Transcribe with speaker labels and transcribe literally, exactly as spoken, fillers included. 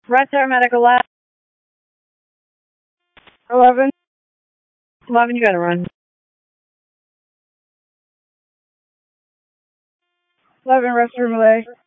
Speaker 1: Red Star Medical Lab. Eleven. Eleven, you gotta run. Eleven, restroom away.